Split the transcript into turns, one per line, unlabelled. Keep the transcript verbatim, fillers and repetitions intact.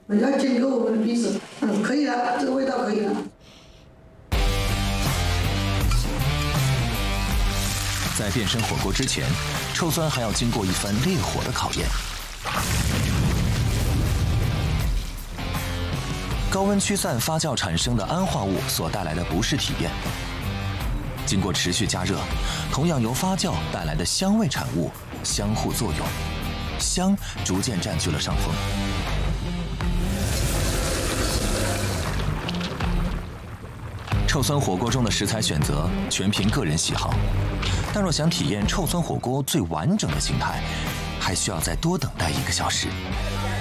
要经过我们的鼻子，嗯，可以了，这个味道可以了。
在变身火锅之前，臭酸还要经过一番烈火的考验。高温驱散发酵产生的胺化物所带来的不适体验，经过持续加热，同样由发酵带来的香味产物相互作用，香逐渐占据了上风。臭酸火锅中的食材选择全凭个人喜好，但若想体验臭酸火锅最完整的形态，还需要再多等待一个小时。